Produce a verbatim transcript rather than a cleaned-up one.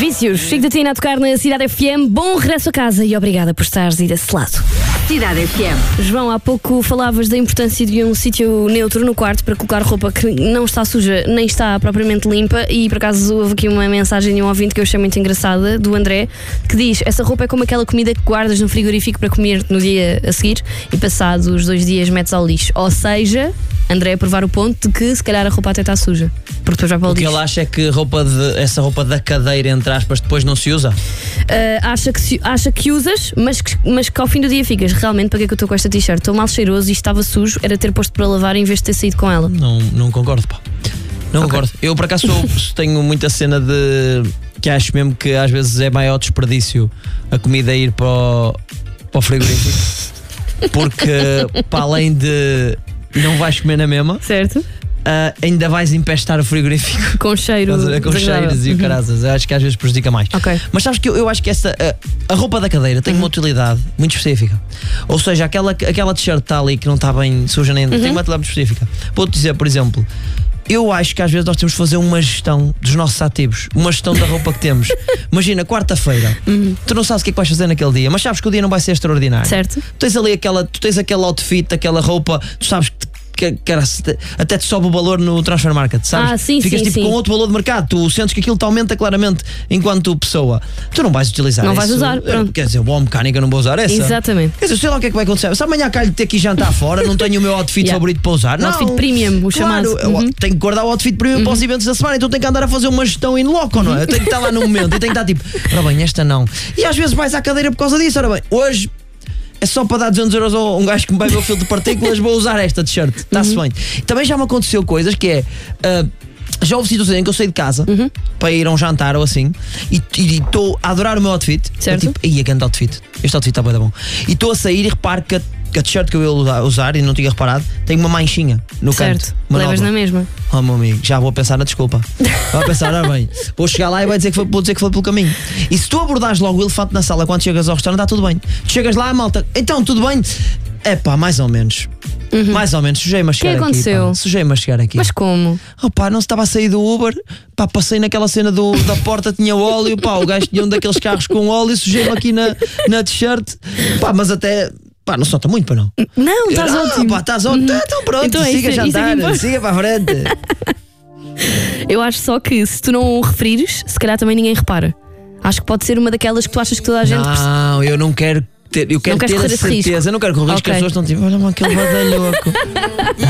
Vícios, Chico da Tina a tocar na Cidade F M. Bom regresso a casa e obrigada por estares aí desse lado. Cidade F M. João, há pouco falavas da importância de um sítio neutro no quarto para colocar roupa que não está suja nem está propriamente limpa, e por acaso houve aqui uma mensagem de um ouvinte que eu achei muito engraçada, do André, que diz: essa roupa é como aquela comida que guardas no frigorífico para comer no dia a seguir e passados os dois dias metes ao lixo. Ou seja, André a provar o ponto de que se calhar a roupa até está suja, porque depois vai para o, o lixo. O que ele acha é que roupa de, essa roupa da cadeira, entre aspas, depois não se usa? Uh, acha, que se, acha que usas, mas que, mas que ao fim do dia ficas: realmente, para que é que eu estou com esta t-shirt? Estou mal cheiroso e estava sujo, era ter posto para lavar em vez de ter saído com ela. Não, não concordo, pá. Não okay. concordo. Eu, por acaso, tenho muita cena de que acho mesmo que às vezes é maior desperdício a comida ir para o, para o frigorífico, porque para além de não vais comer na mesma, certo? Uh, ainda vais empestar o frigorífico com cheiro, com cheiros e o caraças. Eu acho que às vezes prejudica mais. Okay. Mas sabes que eu, eu acho que essa uh, a roupa da cadeira tem uhum. uma utilidade muito específica. Ou seja, aquela, aquela t-shirt está ali que não está bem suja nem uhum. tem uma utilidade muito específica. Vou-te dizer, por exemplo, eu acho que às vezes nós temos de fazer uma gestão dos nossos ativos, uma gestão da roupa que temos. Imagina, quarta-feira, uhum. tu não sabes o que é que vais fazer naquele dia, mas sabes que o dia não vai ser extraordinário. Certo. Tu tens ali aquela, tu tens aquele outfit, aquela roupa, tu sabes que Que, que era, até te sobe o valor no transfer market, sabes? Ah, sim, Ficas sim, tipo sim. com outro valor de mercado, tu sentes que aquilo te aumenta claramente enquanto pessoa. Tu não vais utilizar não isso. Não vais usar, pronto. Quer dizer, boa mecânica, não vou usar essa. Exatamente. Quer dizer, sei lá o que é que vai acontecer. Se amanhã calho de ter que ir jantar fora, não tenho o meu outfit yeah. favorito para usar. O não. outfit premium, o claro, chamado. Uhum. Tenho que guardar o outfit premium uhum. para os eventos da semana, então tenho que andar a fazer uma gestão in loco, não é? Eu tenho que estar lá no momento e tenho que estar tipo, ora bem, esta não. E às vezes vais à cadeira por causa disso, ora bem, hoje é só para dar duzentos euros a um gajo que me vai ver o filtro de partículas, vou usar esta t-shirt, está-se uhum. bem. Também já me aconteceu coisas que é, uh, já houve situações em que eu saí de casa uhum. para ir a um jantar ou assim e estou a adorar o meu outfit, certo? Eu, tipo, aí é grande outfit, este outfit está bem bom, e estou a sair e reparo que a, que a t-shirt que eu ia usar e não tinha reparado tem uma manchinha no certo. canto. Certo, levas na mesma. Oh meu amigo, já vou pensar na desculpa. Vou pensar, ah, bem, vou chegar lá e vai dizer que foi, vou dizer que foi pelo caminho. E se tu abordares logo o elefante na sala quando chegas ao restaurante, está tudo bem. Tu chegas lá, malta, então tudo bem? É pá, mais ou menos. Uhum. Mais ou menos, sujei-me a chegar aqui. O que aconteceu? Sujei-me a chegar aqui. Mas como? Oh pá, não se estava a sair do Uber, pá, passei naquela cena do, da porta, tinha óleo, pá, o gajo tinha um daqueles carros com óleo, sujei-me aqui na, na t-shirt, pá, mas até. Pá, não solta muito para não. Não, estás ah, ótimo. Pá, estás ótimo. Uhum. Então pronto, então é siga isso, a jantar, é siga para a frente. Eu acho só que se tu não o referires, se calhar também ninguém repara. Acho que pode ser uma daquelas que tu achas que toda a gente. Não, eu não quero ter, eu quero ter a certeza. Eu não quero correr okay. que as pessoas estão tipo, olha-me aquele badalhoco.